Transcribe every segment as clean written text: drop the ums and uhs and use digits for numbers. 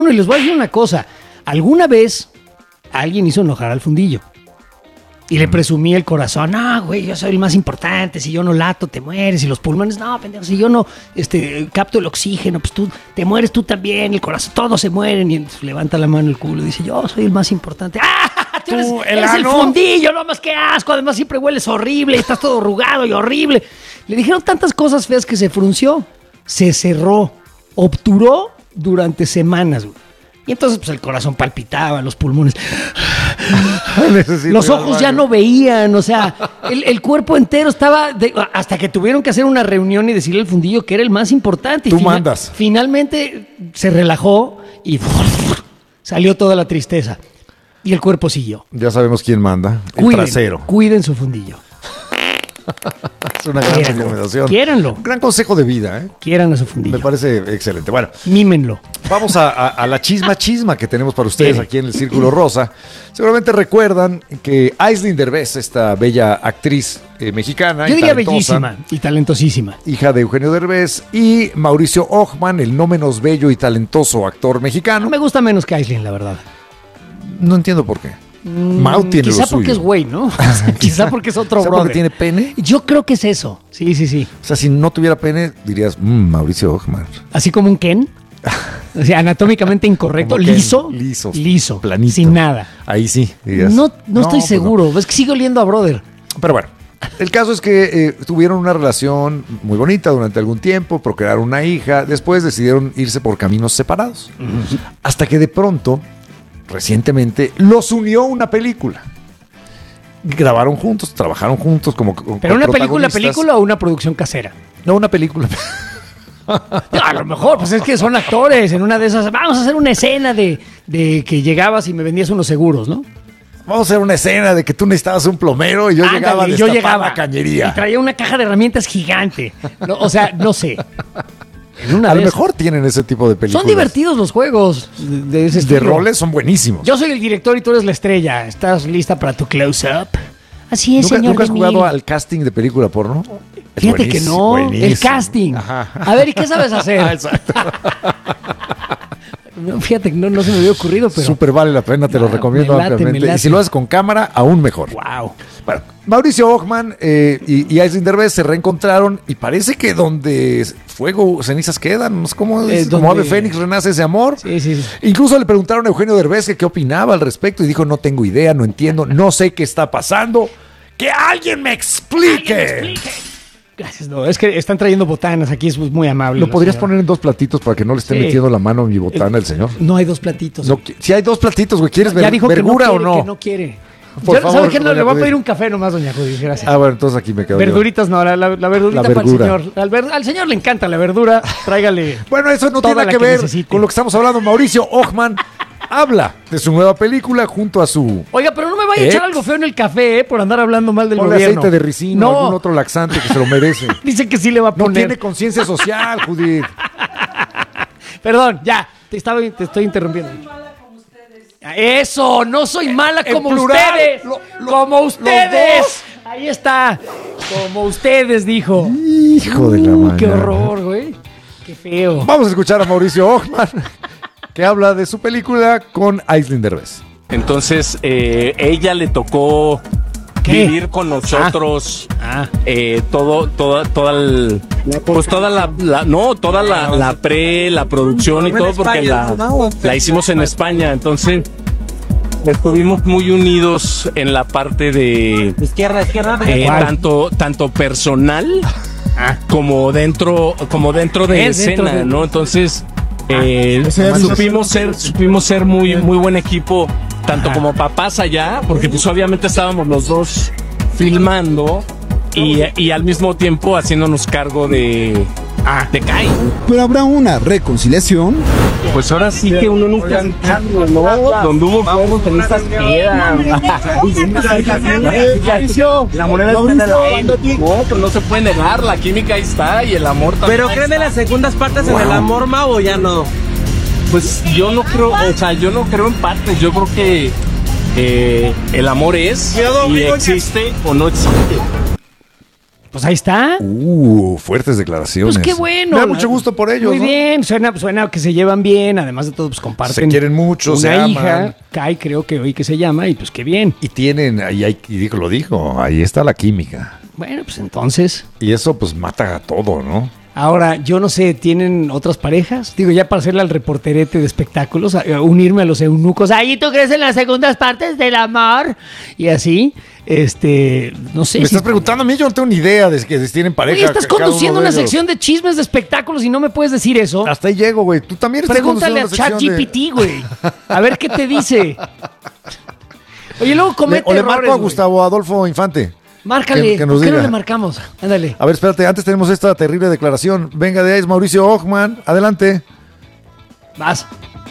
Y les voy a decir una cosa. Alguna vez alguien hizo enojar al fundillo. Y le presumía el corazón. No, güey, yo soy el más importante. Si yo no lato, te mueres. Y los pulmones, no, pendejo. Si yo no capto el oxígeno, pues tú te mueres tú también. El corazón, todos se mueren. Y entonces levanta la mano el culo y dice, yo soy el más importante. ¡Ah! Tú eres el fundillo, no más que asco. Además siempre hueles horrible. Estás todo arrugado y horrible. Le dijeron tantas cosas feas que se frunció. Se cerró. Obturó durante semanas, güey. Y entonces pues el corazón palpitaba, los pulmones. Los ojos ya no veían, o sea, el cuerpo entero estaba... hasta que tuvieron que hacer una reunión y decirle al fundillo que era el más importante. Tú mandas. Finalmente se relajó y salió toda la tristeza. Y el cuerpo siguió. Ya sabemos quién manda. El trasero. Cuiden su fundillo. Es una gran recomendación. Quiéranlo. Un gran consejo de vida, ¿eh? Quieran a su fundillo. Me parece excelente. Bueno, mímenlo. Vamos a la chisma que tenemos para ustedes aquí en el Círculo Rosa. Seguramente recuerdan que Aislinn Derbez, esta bella actriz mexicana. Yo diría bellísima y talentosísima. Hija de Eugenio Derbez, y Mauricio Ockman, el no menos bello y talentoso actor mexicano. Me gusta menos que Aislinn, la verdad. No entiendo por qué. Mau tiene quizá lo suyo. Porque es güey, ¿no? Quizá porque es otro brother. brother. Porque tiene pene. Yo creo que es eso. Sí. O sea, si no tuviera pene, dirías, Mauricio Ockman. Así como un Ken. O sea, anatómicamente incorrecto. Liso. Planito. Sin nada. Ahí sí, dirías. No estoy seguro. Es que sigue oliendo a brother. Pero bueno, el caso es que tuvieron una relación muy bonita durante algún tiempo, procrearon una hija, después decidieron irse por caminos separados. Uh-huh. Hasta que de pronto, recientemente, los unió una película. Grabaron juntos, trabajaron juntos como ¿pero una película o una producción casera? No, una película. A lo mejor, pues es que son actores. En una de esas, vamos a hacer una escena de que llegabas y me vendías unos seguros, ¿no? Vamos a hacer una escena de que tú necesitabas un plomero y yo llegaba a destapar la cañería. Y traía una caja de herramientas gigante. No, o sea, no sé. A lo mejor tienen ese tipo de películas. Son divertidos los juegos de ese estilo. De roles son buenísimos. Yo soy el director y tú eres la estrella. ¿Estás lista para tu close-up? Así es, señor. ¿Nunca has jugado al casting de película porno? Fíjate que no. Buenísimo. El casting. Ajá. A ver, ¿y qué sabes hacer? Exacto. Fíjate que no se me había ocurrido, pero... Súper vale la pena, te lo recomiendo ampliamente. Y si lo haces con cámara, aún mejor. Wow. Bueno, Mauricio Ockman y Aislinn Derbez se reencontraron y parece que donde fuego, cenizas quedan. No sé cómo es, como ave fénix renace ese amor. Sí. Incluso le preguntaron a Eugenio Derbez que qué opinaba al respecto y dijo, no tengo idea, no entiendo, no sé qué está pasando. ¡Que alguien me explique! Gracias, no, es que están trayendo botanas, aquí es muy amable. ¿Lo podrías poner en 2 platitos para que no le esté metiendo la mano a mi botana el señor? No hay 2 platitos. No, si hay 2 platitos, güey, ¿quieres verdura o no? Que no quiere. Por favor, ¿sabe qué? No, le voy a pedir un café nomás, doña Judy, gracias. Bueno, entonces aquí me quedo. Verduritas no, la verdurita para el señor. Al señor le encanta la verdura, tráigale. Bueno, eso no tiene nada que ver con lo que estamos hablando. Mauricio Ockman habla de su nueva película junto a su... Oiga, pero no me vaya a echar algo feo en el café, por andar hablando mal del gobierno. Aceite de ricino, algún otro laxante que se lo merece. Dice que sí le va a poner. No tiene conciencia social, Judith. Perdón, ya, te estoy interrumpiendo. Eso, no soy mala como ustedes. Como ustedes. Ahí está. Como ustedes, dijo. Hijo de la madre. Qué horror, güey. Qué feo. Vamos a escuchar a Mauricio Ockman, que habla de su película con Aislinn Derbez. Entonces, ella le tocó vivir con nosotros toda la producción y todo, porque la hicimos en España. Entonces, estuvimos muy unidos en la parte de izquierda, tanto personal como dentro de escena, ¿no? Entonces, supimos ser muy buen equipo, tanto como papás allá, porque pues obviamente estábamos los dos filmando y al mismo tiempo haciéndonos cargo de Kai. Pero habrá una reconciliación. Pues ahora sí que uno nunca ¿no? Donde hubo fuegos en estas piedras. La moneda no se puede negar, la química ahí está y el amor también. ¿Pero creen en las segundas partes en el amor, Mau, o ya no? Pues yo no creo en partes, yo creo que el amor es y existe o no existe. Pues ahí está. Fuertes declaraciones. Pues qué bueno. Me da mucho gusto por ellos, Muy ¿no? bien, suena que se llevan bien, además de todo, pues comparten. Se quieren mucho, una se aman. hija, Kai creo que hoy que se llama, y pues qué bien. Y tienen, lo dijo, ahí está la química. Bueno, pues entonces... Y eso pues mata a todo, ¿no? Ahora, yo no sé, ¿tienen otras parejas? Digo, ya para hacerle al reporterete de espectáculos, a unirme a los eunucos. ¡Ay, tú crees en las segundas partes del amor! Y así, no sé. Me estás preguntando a mí, yo no tengo ni idea de que si tienen pareja. Oye, estás cada conduciendo uno de una ellos. sección de chismes de espectáculos y no me puedes decir eso. Hasta ahí llego, güey. Tú también estás Pregúntale a conduciendo una sección ChatGPT, güey. A ver qué te dice. Oye, luego comete o le errores, marco a güey. Gustavo Adolfo Infante. Márcale, que nos ¿por qué no diga. le marcamos? Ándale. A ver, espérate, antes tenemos esta terrible declaración. Venga de ahí, es Mauricio Ochman. Adelante. Vas.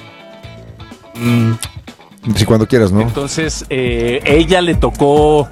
Si cuando quieras, ¿no? Entonces, ella le tocó.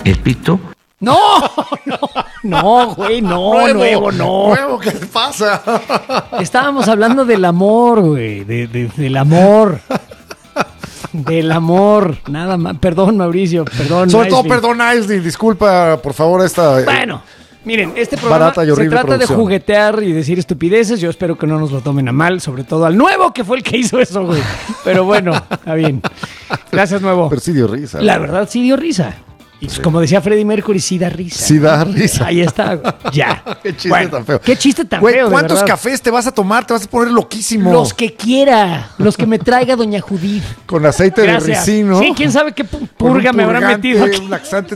No, güey, no, nuevo, no. Nuevo, ¿qué pasa? Estábamos hablando del amor, güey, del amor. Del amor, nada más. Perdón, Mauricio, perdón. Sobre todo, Nicely. perdón, Isley, disculpa, por favor, esta... Bueno, miren, este programa Barata y se horrible trata producción. de juguetear y decir estupideces. Yo espero que no nos lo tomen a mal, sobre todo al nuevo, que fue el que hizo eso, güey. Pero bueno, está bien. Gracias, nuevo. Pero sí dio risa. La güey. verdad sí dio risa. Y pues, como decía Freddie Mercury, sí da risa. Sí da risa. Ahí está, güey. Ya. Qué chiste Bueno, tan feo. Qué chiste tan Güey, feo, de ¿cuántos verdad. cafés te vas a tomar? Te vas a poner loquísimo. Los que quiera, los que me traiga doña Judith. Con aceite Gracias. de ricino. Sí, quién sabe qué con purga un me habrán purgante, metido aquí. Un laxante.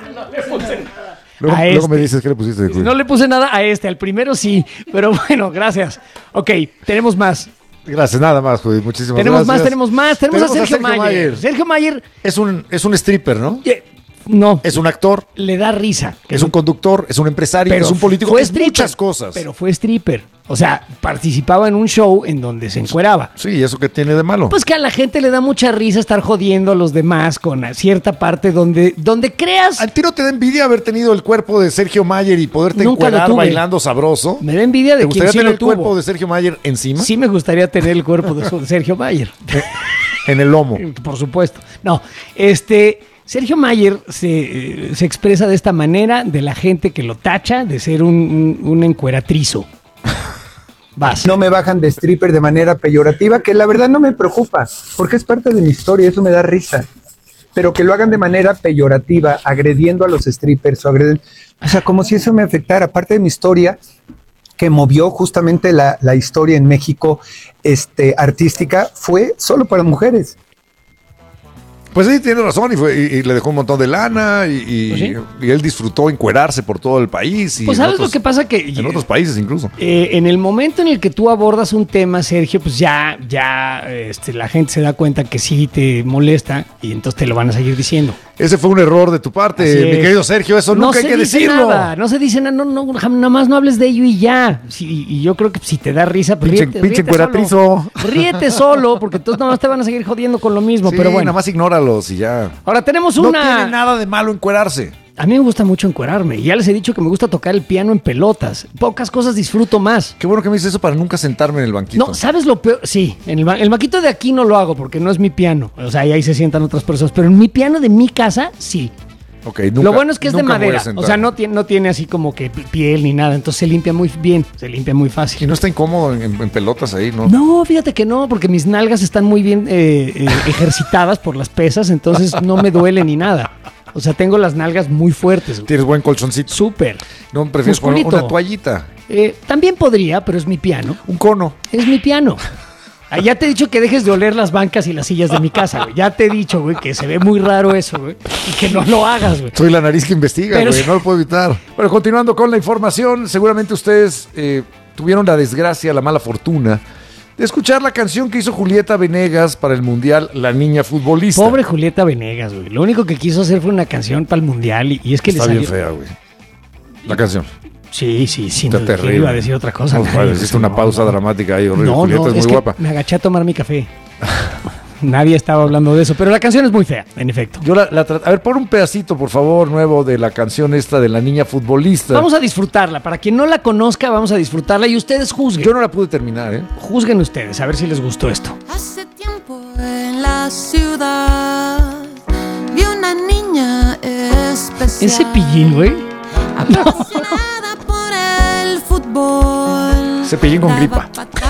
A Luego este. me dices qué le pusiste. güey. No le puse nada a al primero sí, pero bueno, gracias. Ok, tenemos más. Gracias, nada más, güey. Muchísimas Tenemos gracias. más. Tenemos a Sergio Mayer. Sergio Mayer, Es un stripper, ¿no? no, Es un actor, le da risa. es un conductor, es un empresario, Pero es un político, fue es stripper, muchas cosas. Pero fue stripper. O sea, participaba en un show en donde se encueraba. Sí, ¿eso qué tiene de malo? Pues que a la gente le da mucha risa estar jodiendo a los demás con cierta parte donde creas. Al tiro te da envidia haber tenido el cuerpo de Sergio Mayer y poderte Nunca lo encuerar tuve. bailando sabroso. Me da envidia ¿Te de quien gustaría sí tener lo el cuerpo tuvo. de Sergio Mayer encima? Sí me gustaría tener el cuerpo de Sergio Mayer. En el lomo. Por supuesto. No, Sergio Mayer se expresa de esta manera de la gente que lo tacha de ser un encueratrizo. Vas. No me bajan de stripper de manera peyorativa, que la verdad no me preocupa, porque es parte de mi historia, eso me da risa. Pero que lo hagan de manera peyorativa, agrediendo a los strippers o sea, como si eso me afectara. Parte de mi historia, que movió justamente la historia en México artística, fue solo para mujeres. Pues sí, tiene razón, y le dejó un montón de lana, y, Pues sí. y él disfrutó encuerarse por todo el país. Y Pues en sabes otros- lo que pasa que En otros países incluso. en el momento en el que tú abordas un tema, Sergio, pues ya la gente se da cuenta que sí te molesta y entonces te lo van a seguir diciendo. Ese fue un error de tu parte, Así mi es. querido Sergio, eso nunca hay se que dice decirlo. Nada, no se dice nada, nada más no hables de ello y ya. Sí, y yo creo que si te da risa, pues Pinche ríete encueratrizo. solo. Ríete solo, porque entonces nada más te van a seguir jodiendo con lo mismo, Sí, pero bueno. nada más ignóralos y ya. Ahora tenemos No una... tiene nada de malo encuerarse. A mí me gusta mucho encuerarme. Ya les he dicho que me gusta tocar el piano en pelotas. Pocas cosas disfruto más. Qué bueno que me dices eso para nunca sentarme en el banquito. No, ¿sabes lo peor? Sí, en el banquito de aquí no lo hago porque no es mi piano. O sea, ahí se sientan otras personas. Pero en mi piano de mi casa, sí. Ok, nunca, Lo bueno es que es de nunca me voy a madera. sentar. O sea, no tiene así como que piel ni nada. Entonces se limpia muy bien. Se limpia muy Y fácil. no está incómodo en pelotas ahí, ¿no? No, fíjate que no, porque mis nalgas están muy bien ejercitadas por las pesas. Entonces no me duele ni nada. O sea, tengo las nalgas muy fuertes. Tienes buen colchoncito. Súper. No, prefieres poner Musculito. una toallita. También podría, pero es mi piano. Un cono. Es mi piano. Ah, ya te he dicho que dejes de oler las bancas y las sillas de mi casa, güey. Ya te he dicho, güey, que se ve muy raro eso, güey. Y que no lo hagas, güey. Soy la nariz que investiga, Pero güey. sí. No lo puedo evitar. Bueno, continuando con la información, seguramente ustedes tuvieron la desgracia, la mala fortuna de escuchar la canción que hizo Julieta Venegas para el Mundial La Niña Futbolista. Pobre Julieta Venegas, güey. Lo único que quiso hacer fue una canción para el mundial y es que Está le bien salió. fea, güey. La canción. Sí, Está no, terrible. ¿quién iba a decir otra cosa? No, Nadie, hiciste una no, pausa no. dramática ahí, horrible. No, Julieta no, es muy que guapa. me agaché a tomar mi café. Nadie estaba hablando de eso, pero la canción es muy fea, en efecto. Yo a ver, pon un pedacito, por favor, nuevo de la canción esta de La Niña Futbolista. Vamos a disfrutarla. Para quien no la conozca, vamos a disfrutarla y ustedes juzguen. Yo no la pude terminar, ¿eh? Juzguen ustedes, a ver si les gustó esto. Hace tiempo en la ciudad vi una niña especial. Ese pillín, güey. Apasionada Cepillín con gripa.